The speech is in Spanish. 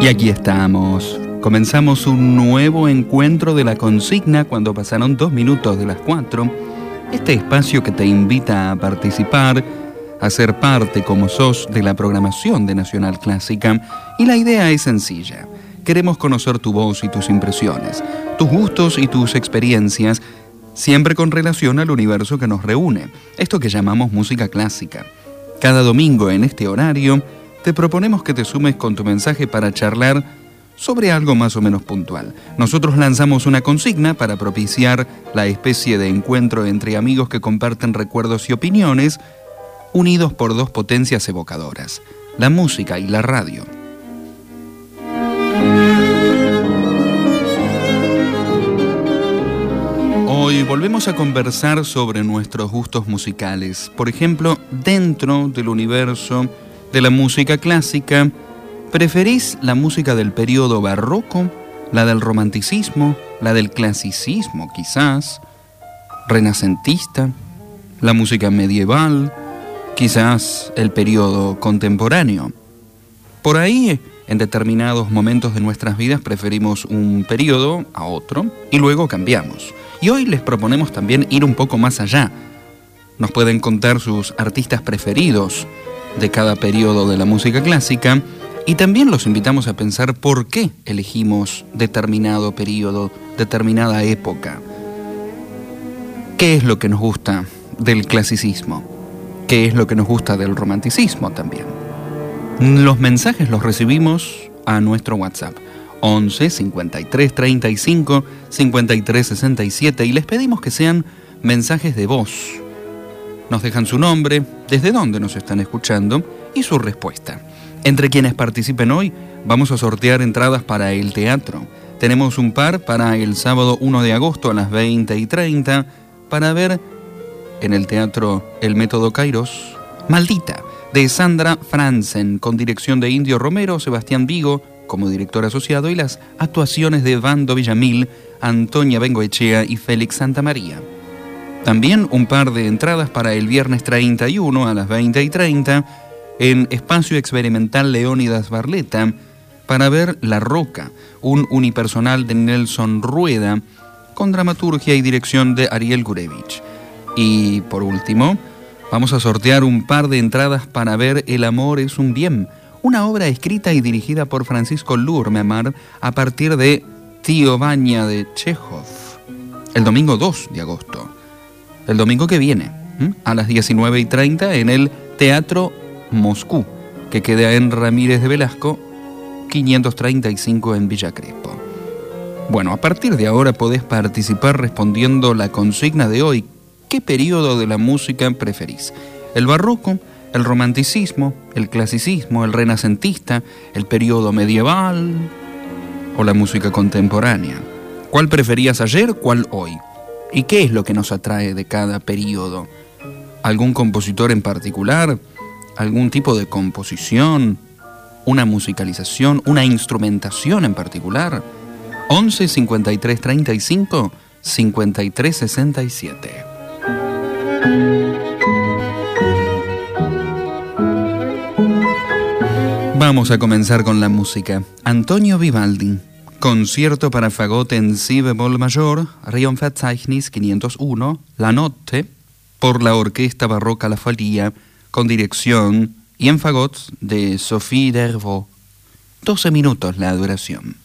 Y aquí estamos. Comenzamos un nuevo encuentro de la consigna cuando pasaron 2 minutos de las 4. Este espacio que te invita a participar, a ser parte como sos de la programación de Nacional Clásica. Y la idea es sencilla. Queremos conocer tu voz y tus impresiones, tus gustos y tus experiencias, siempre con relación al universo que nos reúne, esto que llamamos música clásica. Cada domingo en este horario te proponemos que te sumes con tu mensaje para charlar sobre algo más o menos puntual. Nosotros lanzamos una consigna para propiciar la especie de encuentro entre amigos que comparten recuerdos y opiniones, unidos por 2 potencias evocadoras, la música y la radio. Hoy volvemos a conversar sobre nuestros gustos musicales. Por ejemplo, dentro del universo de la música clásica, ¿preferís la música del periodo barroco, la del romanticismo, la del clasicismo quizás, renacentista, la música medieval, quizás el periodo contemporáneo? Por ahí, en determinados momentos de nuestras vidas preferimos un periodo a otro y luego cambiamos. Y hoy les proponemos también ir un poco más allá. Nos pueden contar sus artistas preferidos de cada periodo de la música clásica y también los invitamos a pensar por qué elegimos determinado periodo, determinada época. ¿Qué es lo que nos gusta del clasicismo? ¿Qué es lo que nos gusta del romanticismo también? Los mensajes los recibimos a nuestro WhatsApp 11 53 35 53 67 y les pedimos que sean mensajes de voz. Nos dejan su nombre, desde dónde nos están escuchando y su respuesta. Entre quienes participen hoy vamos a sortear entradas para el teatro. Tenemos un par para el sábado 1 de agosto a las 20:30 para ver en el teatro El Método Kairos Maldita, de Sandra Franzen, con dirección de Indio Romero, Sebastián Vigo como director asociado y las actuaciones de Vando Villamil, Antonia Bengoechea y Félix Santamaría. También un par de entradas para el viernes 31 a las 20:30 en Espacio Experimental Leónidas Barleta para ver La Roca, un unipersonal de Nelson Rueda con dramaturgia y dirección de Ariel Gurevich. Y por último, vamos a sortear un par de entradas para ver El amor es un bien, una obra escrita y dirigida por Francisco Lurmemar a partir de Tío Baña de Chekhov, el domingo 2 de agosto. El domingo que viene, a las 19:30 en el Teatro Moscú, que queda en Ramírez de Velasco, 535 en Villa Crespo. Bueno, a partir de ahora podés participar respondiendo la consigna de hoy. ¿Qué periodo de la música preferís? ¿El barroco, el romanticismo, el clasicismo, el renacentista, el periodo medieval o la música contemporánea? ¿Cuál preferías ayer, cuál hoy? ¿Y qué es lo que nos atrae de cada periodo? ¿Algún compositor en particular? ¿Algún tipo de composición? ¿Una musicalización? ¿Una instrumentación en particular? 11 53 35 53 67. Vamos a comenzar con la música. Antonio Vivaldi. Concierto para fagot en si bemol mayor, Reihn-Verzeichnis 501, La Notte, por la Orquesta Barroca La Folia, con dirección y en fagot de Sophie Dervaux. 12 minutos la duración.